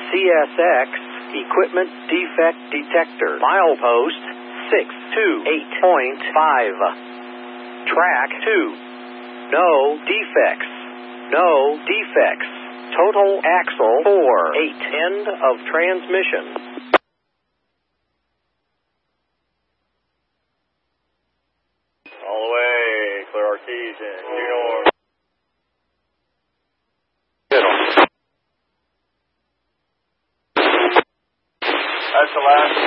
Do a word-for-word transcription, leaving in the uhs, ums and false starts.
C S X Equipment Defect Detector. Milepost six two eight point five. Track two. No defects. No defects. Total axle four eight. End of transmission. All the way, clear Artesian, due north. That's the last